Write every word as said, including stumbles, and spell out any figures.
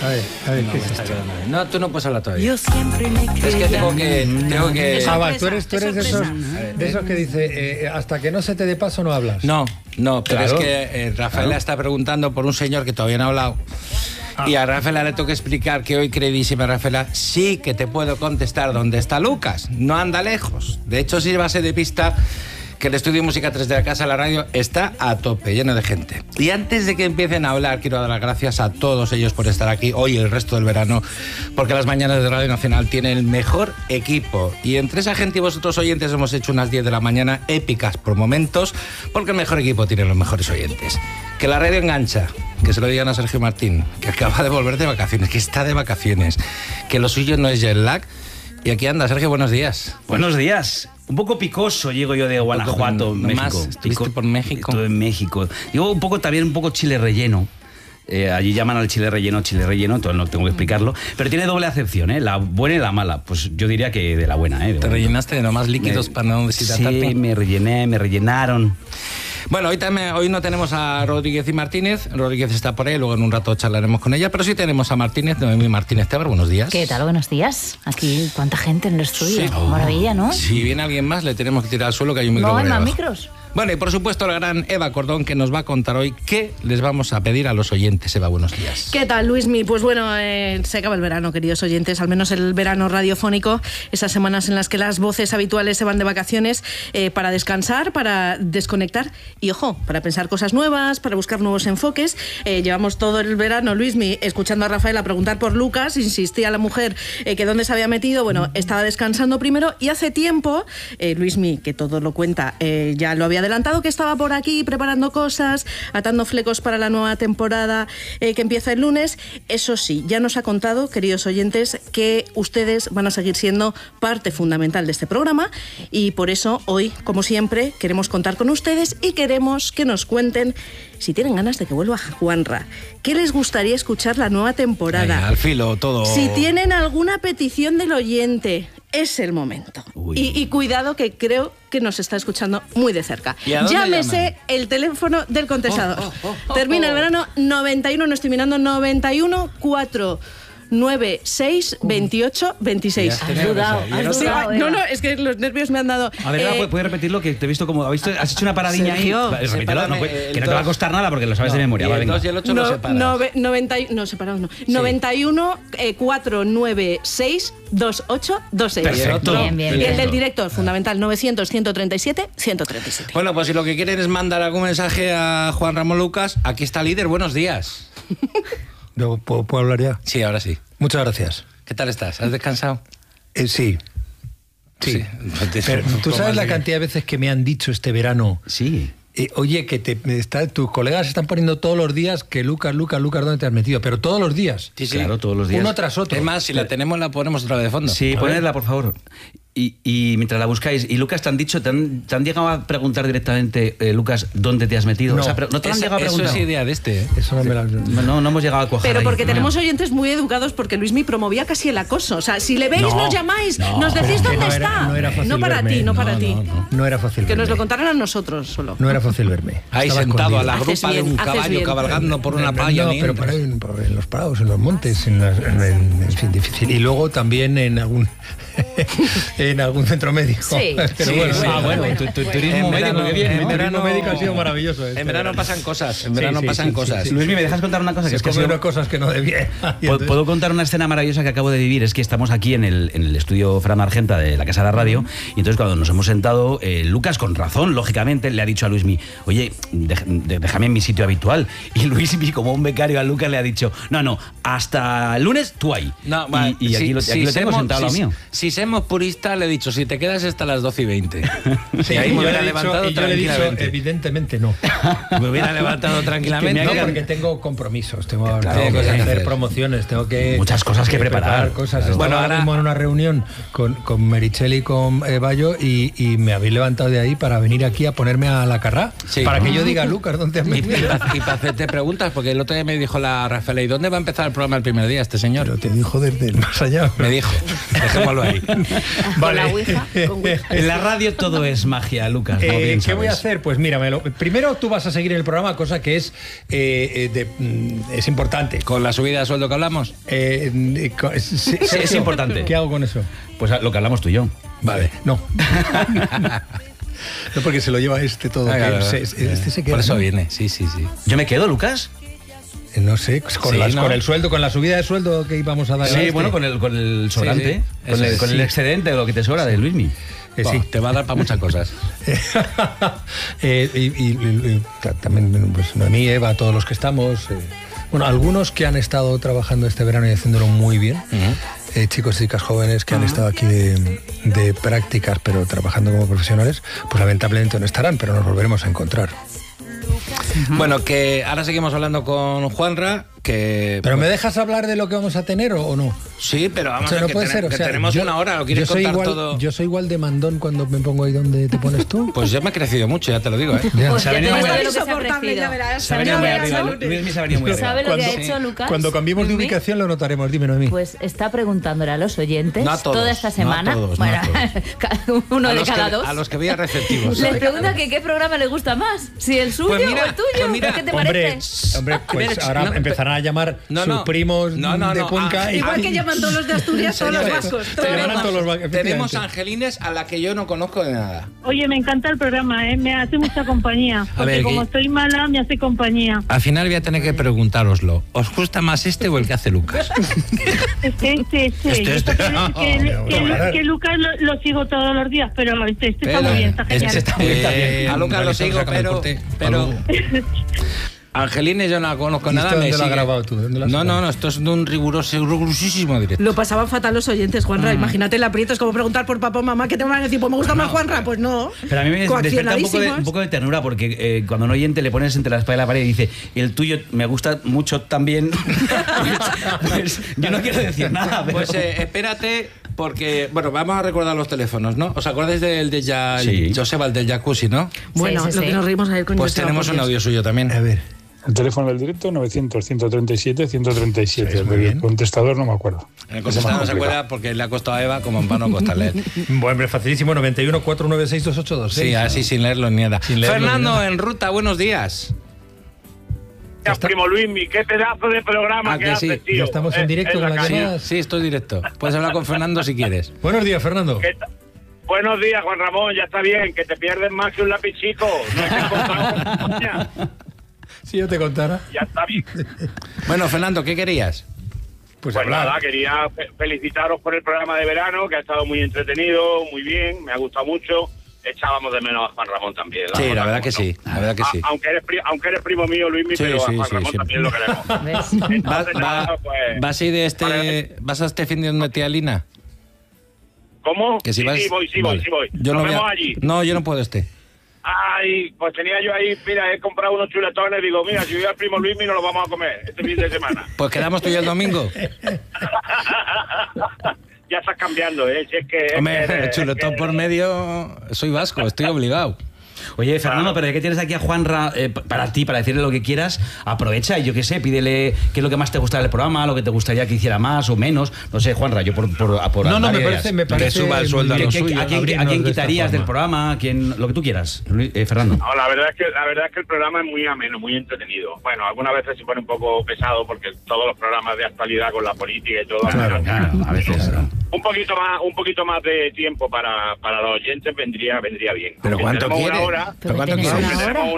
A ver, a ver, no, ¿qué es esto? No, tú no puedes hablar todavía. Yo siempre me Es que tengo que... Tengo que... Ah, vale, tú eres, tú eres de esos, de esos que dice, eh, hasta que no se te dé paso no hablas. No, no, pero Claro. es que eh, Rafaela Claro. está preguntando por un señor que todavía no ha hablado. Y a Rafaela le tengo que explicar que hoy, queridísima Rafaela, sí que te puedo contestar dónde está Lucas. No anda lejos. De hecho, sí va a ser de pista que el estudio Música tres de la Casa de la Radio está a tope, lleno de gente. Y antes de que empiecen a hablar, quiero dar las gracias a todos ellos por estar aquí hoy y el resto del verano, porque las mañanas de Radio Nacional tienen el mejor equipo. Y entre esa gente y vosotros oyentes hemos hecho unas diez de la mañana épicas por momentos, porque el mejor equipo tiene los mejores oyentes. Que la radio engancha, que se lo digan a Sergio Martín, que acaba de volver de vacaciones, que está de vacaciones, que lo suyo no es jet lag. Y aquí anda, Sergio, buenos días. Buenos días. Un poco picoso llego yo de Guanajuato, Un poco, México. más, ¿estuviste por México? Estuve en México. Llego un poco también un poco chile relleno. Eh, allí llaman al chile relleno chile relleno, entonces no tengo que explicarlo. Pero tiene doble acepción, ¿eh? La buena y la mala. Pues yo diría que de la buena, ¿eh? De ¿Te buena. rellenaste de nomás líquidos Me- para no deshidratarte? Sí, me rellené, me rellenaron. Bueno, hoy, también, hoy no tenemos a Rodríguez y Martínez. Rodríguez está por ahí, luego en un rato charlaremos con ella. Pero sí tenemos a Martínez, Noemí Martínez Tebar. Buenos días. ¿Qué tal? Buenos días. Aquí, cuánta gente en el estudio. Sí. Maravilla, ¿no? Si viene alguien más, le tenemos que tirar al suelo que hay un micro No por hay ahí más abajo. micros. Bueno, y por supuesto la gran Eva Cordón, que nos va a contar hoy qué les vamos a pedir a los oyentes. Eva, buenos días. ¿Qué tal, Luismi? Pues bueno, eh, se acaba el verano, queridos oyentes, al menos el verano radiofónico, esas semanas en las que las voces habituales se van de vacaciones eh, para descansar, para desconectar y, ojo, para pensar cosas nuevas, para buscar nuevos enfoques. Eh, llevamos todo el verano, Luismi, escuchando a Rafaela preguntar por Lucas, insistía la mujer eh, que dónde se había metido, bueno, estaba descansando primero y hace tiempo, eh, Luismi, que todo lo cuenta, eh, ya lo había adelantado, que estaba por aquí preparando cosas, atando flecos para la nueva temporada eh, que empieza el lunes. Eso sí, ya nos ha contado, queridos oyentes, que ustedes van a seguir siendo parte fundamental de este programa y por eso hoy, como siempre, queremos contar con ustedes y queremos que nos cuenten si tienen ganas de que vuelva Juanra, qué les gustaría escuchar la nueva temporada. Ay, al filo, todo. Si tienen alguna petición del oyente, es el momento. Y, y cuidado, que creo que nos está escuchando muy de cerca. ¿Y a dónde Llámese llaman? el teléfono del contestador. Oh, oh, oh, oh, Termina el oh. verano noventa y uno, no estoy mirando, noventa y uno cuatro nueve seis veintiocho veintiséis. Ya has tenido dudado, que ser. has Yo no Sí, sé. dudado. ay, no, no, es que los nervios me han dado. A ver, Eva, Eh, ¿puedes repetirlo? Que te he visto como... ¿Has, visto, has hecho una paradiña Sergio, ahí? Va, repítelo, sepárame, no puede- el que no te va a dos. costar nada porque lo sabes de memoria. Y Va, el venga. dos y el ocho lo no, separas. nove- noventa y- no, separados no. noventa y uno eh, cuatro nueve seis dos ocho dos seis. Perfecto. Bien, bien, Y el bien. del director, fundamental, novecientos ciento treinta y siete ciento treinta y siete. Bueno, pues si lo que quieren es mandar algún mensaje a Juan Ramón Lucas, aquí está líder. Buenos días. ¿Puedo, ¿Puedo hablar ya? Sí, ahora sí. Muchas gracias. ¿Qué tal estás? ¿Has descansado? Eh, sí. Sí. Pero, ¿tú sabes la cantidad de veces que me han dicho este verano? Sí. Eh, oye, que te, está, tus colegas están poniendo todos los días que Lucas, Lucas, Lucas, ¿dónde te has metido? Pero todos los días. Sí, sí. Claro, todos los días. Uno tras otro. Es más, si la tenemos, la ponemos otra vez de fondo. Sí, A ver. ponedla, por favor. Y, y mientras la buscáis, y Lucas, ¿te han dicho, te han, te han llegado a preguntar directamente, eh, Lucas, dónde te has metido? No. O sea, pero no te lo han Esa- llegado a eso preguntar. es idea de este. ¿eh? Eso no me lo... No, no, no hemos llegado a cuajar Pero ahí. porque No. tenemos oyentes muy educados, porque Luismi promovía casi el acoso. O sea, si le veis, No, nos llamáis, no, nos decís pero dónde no era- está. no era fácil para verme. ti, no para No, ti. no, no. No era fácil Que nos verme. lo contaran a nosotros solo. No era fácil verme. Ahí Estaba sentado a la escondido. Haces grupa de bien, un haces caballo bien. cabalgando por una No, playa. no, ni pero entras. por, ahí, por en los prados, en los montes, en, las, en, en- en fin, difícil. Y luego también en algún en algún centro médico. Sí. Pero Sí, bueno, sí. sí. Ah, bueno, tu, tu turismo En médico, verano- qué bien. en ¿no? verano- turismo médico ha sido maravilloso. este En verano verano. pasan cosas. En Sí, verano sí, pasan sí, cosas. sí, sí. Luismi, ¿me dejas contar una cosa? Se Que es que ha come sido- unas cosas que no debía. Y ¿Puedo, entonces- puedo contar una escena maravillosa que acabo de vivir? Es que estamos aquí en el, en el estudio Fran Argenta de la Casa de la Radio y entonces cuando nos hemos sentado, eh, Lucas, con razón, lógicamente, le ha dicho a Luismi, oye, dej- de- déjame en mi sitio habitual. Y Luismi, como un becario a Lucas, le ha dicho, no, no, hasta el lunes tú ahí. No, y vale, y aquí si- lo, si aquí lo tengo semos- sentado a lo si- mío. Si somos puristas, le he dicho, si te quedas hasta las doce y veinte. Sí, y ahí y me yo hubiera le he dicho- levantado y yo le he dicho, tranquilamente. evidentemente no. Me hubiera levantado tranquilamente. No, porque tengo compromisos, tengo, Claro, tengo que que hacer hacer. promociones, tengo que... Muchas cosas que preparar. Cosas. Claro. Estaba Bueno, ahora ahora- mismo en una reunión con, con Merichel y con eh, Bayo y, y me habéis levantado de ahí para venir aquí a ponerme a la carrá. Sí. Para que yo diga, Lucas, ¿dónde has Y, y, metido? pa- y para hacerte preguntas, porque el otro día me dijo la Rafaela, ¿y dónde va a empezar el programa el primer día este señor? Pero te dijo desde el más allá. Me dijo, dejémoslo ahí. Vale, Vale. la Ouija. Con Ouija. En la radio todo es magia, Lucas. como Eh, bien ¿Qué voy a sabes. hacer? Pues mira, me lo- primero tú vas a seguir en el programa, cosa que es, eh, eh, de, mm, es importante. Con la subida de sueldo que hablamos. Eh, eh, co- sí, Sí, es Sergio, importante. ¿Qué hago con eso? Pues a- lo que hablamos tú y yo. Vale, no. No, porque se lo lleva este todo. Ah, que claro, se- claro. este se queda, Por eso ¿no? viene, sí, sí, sí. ¿Yo me quedo, Lucas? Eh, No sé, con, Sí, las- ¿no? con el sueldo, con la subida de sueldo que íbamos a dar. a Sí, este. bueno, con el, con el sobrante, sí, con, eso el, es, con el sí. excedente de lo que te sobra de Luismi. Eh, Buah, sí. te va a dar para muchas cosas. Eh, y, y- y- y también pues, Noemí, Eva, todos los que estamos. eh, bueno, algunos que han estado trabajando este verano y haciéndolo muy bien. eh, chicos y chicas jóvenes que han estado aquí de, de prácticas, pero trabajando como profesionales, pues lamentablemente no estarán, pero nos volveremos a encontrar. Bueno, que ahora seguimos hablando con Juanra, que... ¿Pero me dejas hablar de lo que vamos a tener o, o no? Sí, pero vamos O sea, a no ver, que, puede ten- ser. O que sea, tenemos yo- una hora, ¿lo quieres yo soy contar igual, todo? Yo soy igual de mandón cuando me pongo ahí donde te pones tú. Pues yo me he crecido mucho, ya te lo digo, ¿eh? Ya. Pues Se ha ya te venido digo muy de arriba. lo que se ha Insoportable, ya crecido. verás. Se ha venido muy Ya arriba. verás. Luismi se ha venido muy arriba. ¿Sabe lo que ha Cuando- hecho Lucas? Cuando cambiemos de Luismi? ubicación lo notaremos. Dime, Noemí. Pues está preguntándole a los oyentes No a todos, toda esta no a semana. todos, no a bueno, cada uno A de los cada que- dos. A los que veía receptivos. Les pregunta que qué programa les gusta más, si el suyo Pues mira, o el tuyo. pues mira, ¿Qué te Hombre, parece? hombre, pues Mira, ahora no, empezarán a llamar no, sus no. primos No, no, de no, Cuenca. ah, y- Igual que llaman todos los de Asturias, todos los Señores, vascos. todos te los llaman a todos los vascos, Tenemos efectivamente. angelines a la que yo no conozco de nada. Oye, me encanta el programa, ¿eh? Me hace mucha compañía. Porque ver, como ¿qué? estoy mala, me hace compañía. Al final voy a tener que preguntároslo. ¿Os gusta más este o el que hace Lucas? Este, este, este. Este, Yo este. sé que, que- No, que- no, no. que Lucas lo, lo sigo todos los días, pero este, este está Pero- muy bien, está genial. este está muy bien. A Lucas lo Realizamos sigo, acá en el pero... corte. pero Angelines yo no la conozco ¿Y nada. esto me dónde lo has sigue. grabado tú? ¿Dónde lo has No, no, grabado? no, esto es de un riguroso, rigurosísimo directo. Lo pasaban fatal los oyentes, Juanra. Imagínate el aprieto, es como preguntar por papá o mamá, ¿qué te van a decir? Pues me gusta más Juanra. Pues no. Pero a mí me despierta un poco, de, Coaccionadísimos. un poco de ternura porque eh, cuando un oyente le pones entre la espalda y la pared y dice, el tuyo me gusta mucho también, pues, pues yo no quiero decir nada. Pero... Pues eh, espérate, porque, bueno, vamos a recordar los teléfonos, ¿no? ¿Os acordáis del de ya, Sí. Joseba, el del jacuzzi, no? Bueno, Sí, sí, lo sí. que nos reímos ayer con Pues Joseba, tenemos por un Dios. audio suyo también. A ver. El teléfono del directo novecientos, ciento treinta y siete, ciento treinta y siete. Sí, muy El bien. contestador no me acuerdo. El Ese contestador más no se complicado. acuerda porque le ha costado a Eva como en vano costarle. Bueno, hombre, facilísimo. noventa y uno, cuatrocientos noventa y seis, dos ochenta y dos. Sí, así sin leerlo ni nada. Sin leerlo ni Fernando, nada. en ruta, buenos días. Está- Primo Luismi, qué pedazo de programa Ah, que, que haces, sí, tío. ya estamos en Eh, directo en con la las calle. llamadas. Sí, estoy directo. Puedes hablar con Fernando si quieres. Buenos días, Fernando. ¿Qué ta- Buenos días, Juan Ramón, ya está bien, que te pierdes más que un lápiz chico. No te he contado con coña. Si yo te contara. Ya está bien. Bueno, Fernando, ¿qué querías? Pues, Pues hablar. nada, quería fe- felicitaros por el programa de verano, que ha estado muy entretenido, muy bien, me ha gustado mucho. Echábamos de menos a Juan Ramón también. Sí, la verdad verdad que no. sí, la verdad que sí. A- aunque, eres pri- aunque eres primo mío, Luismi, Sí, pero sí, a Juan sí, Ramón siempre. también lo queremos. ¿Ves? Va, Entonces, va- nada, pues, ¿Vas a ir de este, Vale. vas a este fin de donde tía Lina? ¿Cómo? Que si sí, vas... sí, voy, sí, Vale. voy, sí voy. Yo Nos no voy a- vemos allí. No, yo no puedo este. Ay, pues tenía yo ahí, mira, he comprado unos chuletones, digo, mira, si voy al primo Luismi nos los vamos a comer este fin de semana. Pues quedamos tú y yo el domingo. Ya estás cambiando, ¿eh? Si es que, es Hombre, que- es chuletón que- por medio, soy vasco, estoy obligado. Oye, Fernando, pero ya que tienes aquí a Juanra eh, p- para ti, para decirle lo que quieras, aprovecha y yo qué sé, pídele qué es lo que más te gusta del programa, lo que te gustaría que hiciera más o menos. No sé, Juanra, yo por, por, por No, no, dar me ideas. parece, me Que parece. suba el sueldo a muy lo bien. suyo. ¿A quién, a Abrirnos quién de esta quitarías del forma. programa? ¿A quién, lo que tú quieras, Luis- eh, Fernando. No, la verdad es que la verdad es que el programa es muy ameno, muy entretenido. Bueno, algunas veces se pone un poco pesado porque todos los programas de actualidad con la política y todo. Claro, claro, a veces. ¿no? Un poquito más, un poquito más de tiempo para, para los oyentes vendría, vendría bien. Pero Aunque ¿cuánto tenemos quiere? una hora, ¿Pero cuánto ¿Tienes quiere? una hora? tenemos